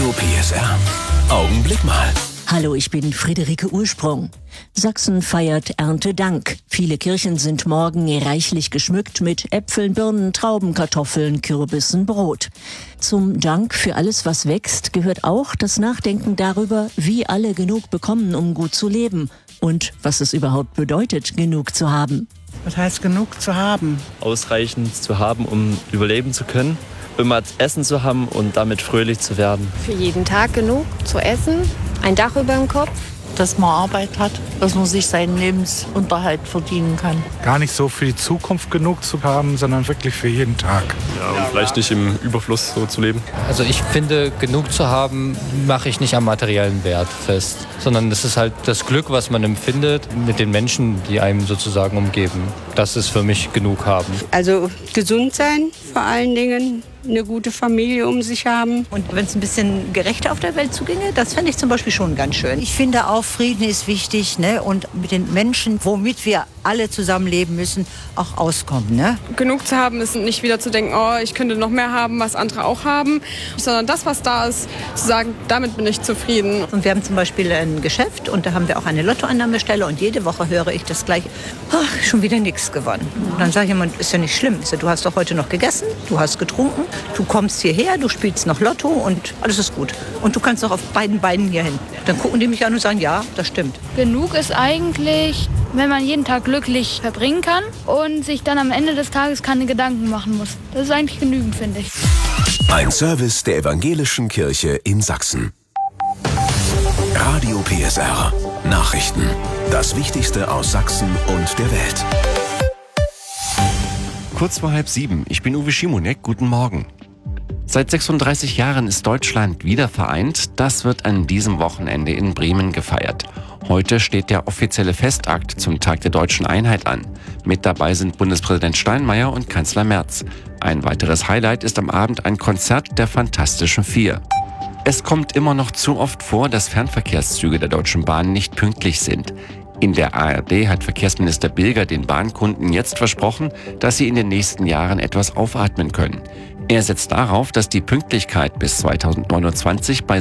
Radio PSR. Augenblick mal. Hallo, ich bin Friederike Ursprung. Sachsen feiert Erntedank. Viele Kirchen sind morgen reichlich geschmückt mit Äpfeln, Birnen, Trauben, Kartoffeln, Kürbissen, Brot. Zum Dank für alles, was wächst, gehört auch das Nachdenken darüber, wie alle genug bekommen, um gut zu leben und was es überhaupt bedeutet, genug zu haben. Was heißt genug zu haben? Ausreichend zu haben, um überleben zu können, immer Essen zu haben und damit fröhlich zu werden. Für jeden Tag genug zu essen, ein Dach über dem Kopf. Dass man Arbeit hat, dass man sich seinen Lebensunterhalt verdienen kann. Gar nicht so für die Zukunft genug zu haben, sondern wirklich für jeden Tag. Ja, und vielleicht nicht im Überfluss so zu leben. Also ich finde, genug zu haben, mache ich nicht am materiellen Wert fest, sondern das ist halt das Glück, was man empfindet mit den Menschen, die einem sozusagen umgeben. Das ist für mich genug haben. Also gesund sein vor allen Dingen. Eine gute Familie um sich haben. Und wenn es ein bisschen gerechter auf der Welt zuginge, das fände ich zum Beispiel schon ganz schön. Ich finde auch, Frieden ist wichtig, ne? Und mit den Menschen, womit wir alle zusammenleben müssen, auch auskommen. Ne? Genug zu haben ist nicht wieder zu denken, oh, ich könnte noch mehr haben, was andere auch haben, sondern das, was da ist, zu sagen, damit bin ich zufrieden. Und wir haben zum Beispiel ein Geschäft und da haben wir auch eine Lottoannahmestelle und jede Woche höre ich das gleich, ach, schon wieder nichts gewonnen. Und dann sage ich immer, ist ja nicht schlimm, du hast doch heute noch gegessen, du hast getrunken, du kommst hierher, du spielst noch Lotto und alles ist gut. Und du kannst noch auf beiden Beinen hierhin. Dann gucken die mich an und sagen, ja, das stimmt. Genug ist eigentlich, wenn man jeden Tag glücklich verbringen kann und sich dann am Ende des Tages keine Gedanken machen muss. Das ist eigentlich genügend, finde ich. Ein Service der Evangelischen Kirche in Sachsen. Radio PSR. Nachrichten. Das Wichtigste aus Sachsen und der Welt. Kurz vor 6:30. Ich bin Uwe Schimonek. Guten Morgen. Seit 36 Jahren ist Deutschland wieder vereint. Das wird an diesem Wochenende in Bremen gefeiert. Heute steht der offizielle Festakt zum Tag der deutschen Einheit an. Mit dabei sind Bundespräsident Steinmeier und Kanzler Merz. Ein weiteres Highlight ist am Abend ein Konzert der Fantastischen Vier. Es kommt immer noch zu oft vor, dass Fernverkehrszüge der Deutschen Bahn nicht pünktlich sind. In der ARD hat Verkehrsminister Bilger den Bahnkunden jetzt versprochen, dass sie in den nächsten Jahren etwas aufatmen können. Er setzt darauf, dass die Pünktlichkeit bis 2029 bei